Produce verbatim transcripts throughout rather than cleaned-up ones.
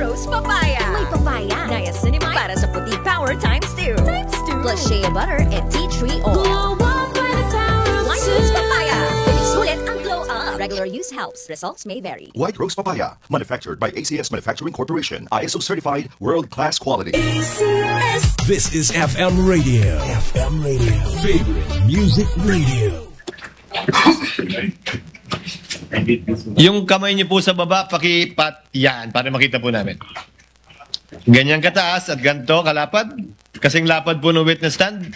Rose Papaya. May papaya. Niacinamide para sa puti power times two. Times two. Plus shea butter and tea tree oil. Global twenty power White two. Rose Papaya. Sulit ang glow up. Regular use helps. Results may vary. White Rose Papaya, manufactured by A C S Manufacturing Corporation, I S O certified, world-class quality. This is F M Radio. F M Radio. Favorite Music Radio. Yung kamay niyo po sa baba, pakipat yan para makita po namin. Ganyan kataas at ganito kalapad. Kasing lapad po ng witness stand.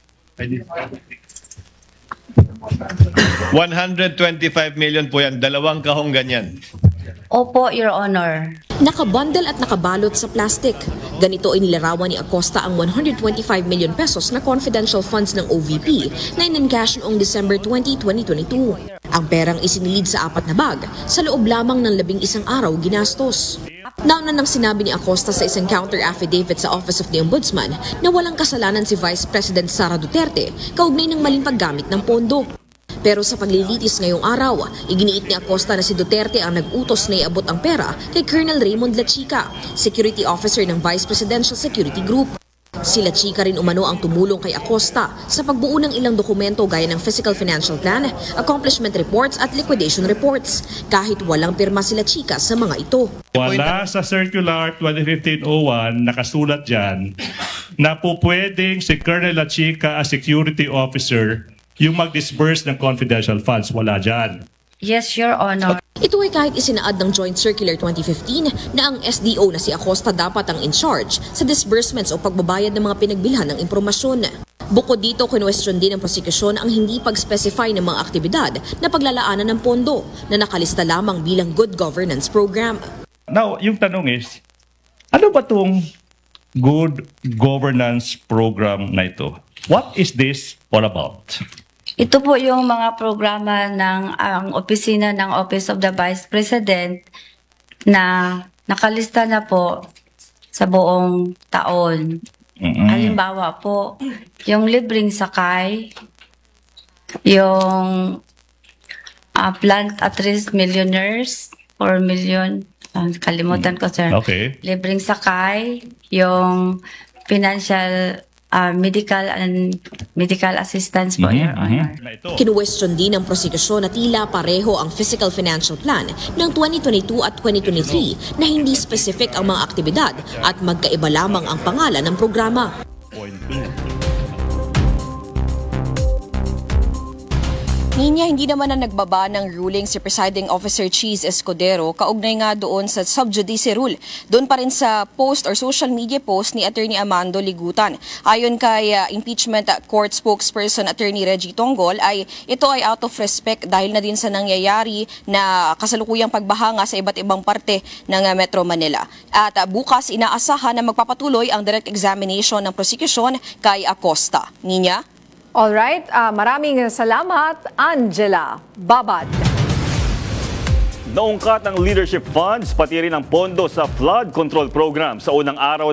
one hundred twenty-five million po yan. Dalawang kahong ganyan. Opo, Your Honor. Nakabundle at nakabalot sa plastic. Ganito ay nilarawan ni Acosta ang one hundred twenty-five million pesos na confidential funds ng O V P na in-encash noong December twentieth, twenty twenty-two. Ang perang isinilid sa apat na bag, sa loob lamang ng labing isang araw ginastos. Nauna nang sinabi ni Acosta sa isang counter affidavit sa Office of the Ombudsman na walang kasalanan si Vice President Sara Duterte kaugnay ng maling paggamit ng pondo. Pero sa paglilitis ngayong araw, iginiit ni Acosta na si Duterte ang nag-utos na iabot ang pera kay Colonel Raymond Lachica, Security Officer ng Vice Presidential Security Group. Si Lachica rin umano ang tumulong kay Acosta sa pagbuo ng ilang dokumento gaya ng Physical Financial Plan, Accomplishment Reports at Liquidation Reports, kahit walang pirma si Lachica sa mga ito. Wala sa Circular twenty fifteen oh one nakasulat dyan na po pwedeng si Colonel Lachica as Security Officer yung mag-disburse ng confidential funds. Wala dyan. Yes, Your Honor. Ito ay kahit isinaad ng Joint Circular twenty fifteen na ang S D O na si Acosta dapat ang in charge sa disbursements o pagbabayad ng mga pinagbilhan ng impormasyon. Bukod dito, kinwestiyon din ng prosekusyon ang hindi pag-specify ng mga aktibidad na paglalaanan ng pondo na nakalista lamang bilang good governance program. Now, yung tanong is, ano ba itong good governance program na ito? What is this all about? Ito po yung mga programa ng ang opisina ng Office of the Vice President na nakalista na po sa buong taon. Mm-mm. Halimbawa po, yung libreng sakay, yung uh, plant at risk millionaires, four million, ah, kalimutan ko sir. Okay. Libreng sakay, yung financial uh, medical and medical assistance po, Your Honor. Na ito. Kinwestiyon din ng prosekusyon na tila pareho ang Physical Financial Plan ng twenty twenty-two at twenty twenty-three na hindi specific ang mga aktibidad at magkaiba lamang ang pangalan ng programa. Point two. Ninya, hindi naman na nagbaba ng ruling si Presiding Officer Cheese Escudero kaugnay nga doon sa subjudice rule. Doon pa rin sa post or social media post ni Attorney Amando Ligutan. Ayon kay uh, impeachment court spokesperson Attorney Reggie Tonggol ay ito ay out of respect dahil na din sa nangyayari na kasalukuyang pagbaha nga sa iba't ibang parte ng uh, Metro Manila. At uh, bukas inaasahan na magpapatuloy ang direct examination ng prosecution kay Acosta. Ninya? Alright, uh, maraming salamat, Angela Babad. Naungkat ang leadership funds pati rin ang pondo sa flood control program sa unang araw